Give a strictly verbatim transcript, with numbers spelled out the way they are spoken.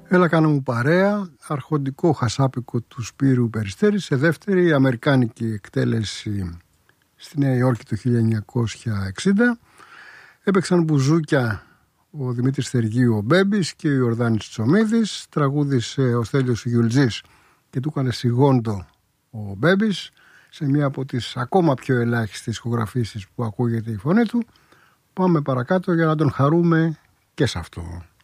Έλα κάνε μου παρέα, αρχοντικό χασάπικο του Σπύρου Περιστέρη, σε δεύτερη αμερικάνικη εκτέλεση στη Νέα Υόρκη το χίλια εννιακόσια εξήντα. Έπαιξαν μπουζούκια ο Δημήτρης Θεργίου ο Μπέμπης και ο Ιορδάνης Τσομίδης. Τραγούδισε ο Στέλιος Γιουλτζής και του έκανε σιγόντο ο Μπέμπης σε μία από τις ακόμα πιο ελάχιστες ηχογραφήσεις που ακούγεται η φωνή του. Πάμε παρακάτω για να τον χαρούμε και σε αυτό.